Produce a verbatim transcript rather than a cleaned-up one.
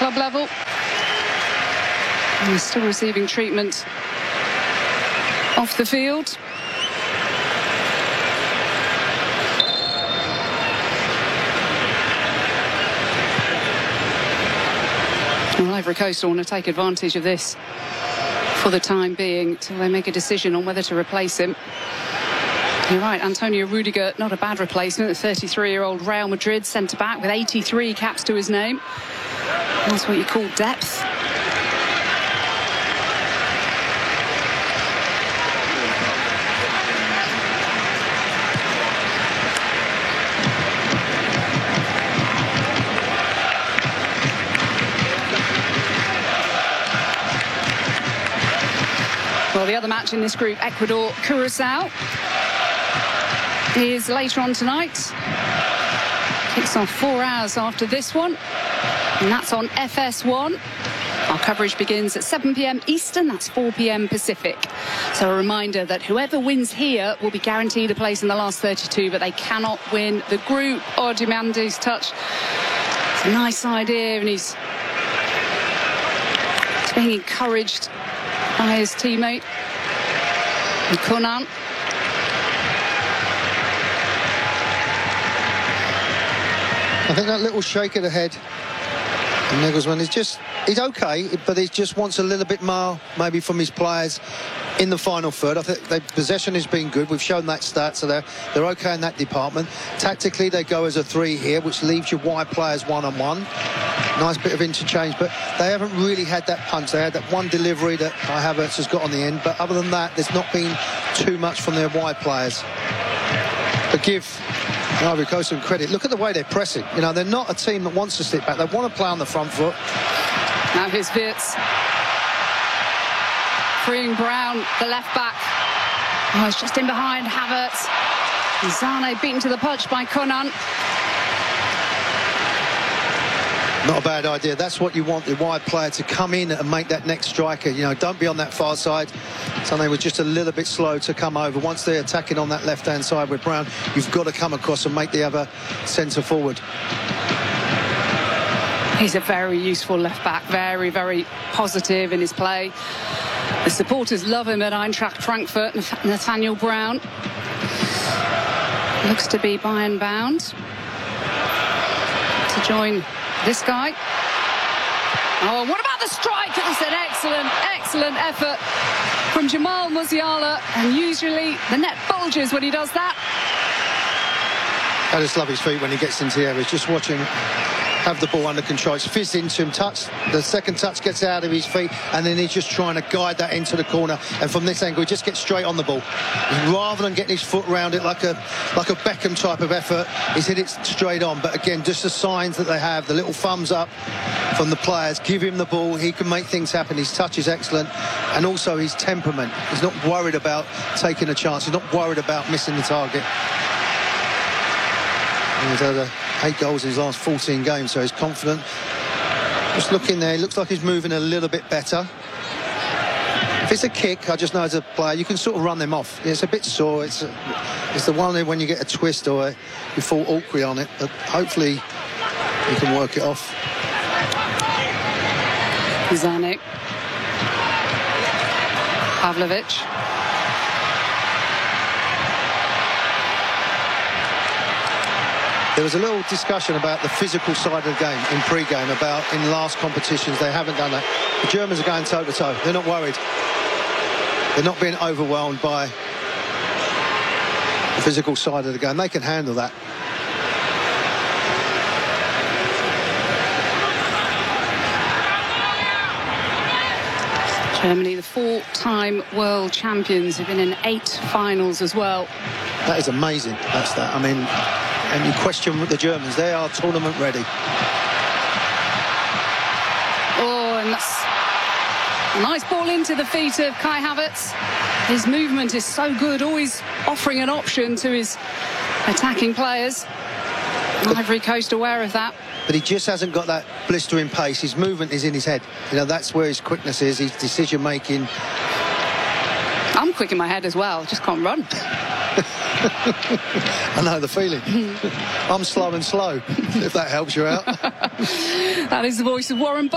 club level. And he's still receiving treatment off the field. Well, Ivory Coast want to take advantage of this for the time being until they make a decision on whether to replace him. You're right, Antonio Rudiger, not a bad replacement. The thirty-three-year-old Real Madrid centre-back with eighty-three caps to his name. That's what you call depth. Well, the other match in this group, Ecuador-Curacao, is later on tonight. Kicks off four hours after this one, and that's on F S one. Our coverage begins at seven p m Eastern, that's four p m Pacific. So a reminder that whoever wins here will be guaranteed a place in the last thirty-two, but they cannot win the group. Oh, Diamandi's touch. It's a nice idea, and he's, he's being encouraged by his teammate, Konan. I think that little shake of the head, Nagelsmann, is just, he's okay, but he just wants a little bit more, maybe from his players in the final third. I think the possession has been good. We've shown that stat, so they're, they're okay in that department. Tactically, they go as a three here, which leaves your wide players one-on-one. Nice bit of interchange, but they haven't really had that punch. They had that one delivery that Kai Havertz has got on the end, but other than that, there's not been too much from their wide players. But give Ivory Coast some credit. Look at the way they're pressing. You know, they're not a team that wants to sit back. They want to play on the front foot. Now here's Wirtz. Freeing Brown, the left back. Oh, it's just in behind Havertz. Zane beaten to the punch by Konan. Not a bad idea. That's what you want, the wide player to come in and make that next striker. You know, don't be on that far side. So they were just a little bit slow to come over. Once they're attacking on that left-hand side with Brown, you've got to come across and make the other centre forward. He's a very useful left-back, very, very positive in his play. The supporters love him at Eintracht Frankfurt. Nathaniel Brown looks to be Bayern bound to join this guy. Oh, what about the strike? It was an excellent, excellent effort from Jamal Musiala, and usually the net bulges when he does that. I just love his feet when he gets into the area. Just watch him have the ball under control. It's fizzed into him, touch. The second touch gets out of his feet, and then he's just trying to guide that into the corner. And from this angle, he just gets straight on the ball. Rather than getting his foot around it like a like a Beckham type of effort, he's hit it straight on. But again, just the signs that they have, the little thumbs up from the players, give him the ball, he can make things happen. His touch is excellent, and also his temperament. He's not worried about taking a chance. He's not worried about missing the target. He's had uh, eight goals in his last fourteen games, so he's confident. Just looking there, he looks like he's moving a little bit better. If it's a kick, I just know as a player, you can sort of run them off. It's a bit sore. It's a, it's the one when you get a twist or a, you fall awkwardly on it, but hopefully you can work it off. Zanik. Pavlovic. There was a little discussion about the physical side of the game in pre-game, about in last competitions they haven't done that. The Germans are going toe-to-toe. They're not worried. They're not being overwhelmed by the physical side of the game. They can handle that. Germany, the four-time world champions, have been in eight finals as well. That is amazing. That's that. I mean, and you question the Germans. They are tournament ready. Oh, and that's a nice ball into the feet of Kai Havertz. His movement is so good, always offering an option to his attacking players. But Ivory Coast aware of that. But he just hasn't got that blistering pace. His movement is in his head. You know, that's where his quickness is, his decision-making. I'm quick in my head as well, just can't run. I know the feeling. I'm slow and slow, if that helps you out. That is the voice of Warren Buffett.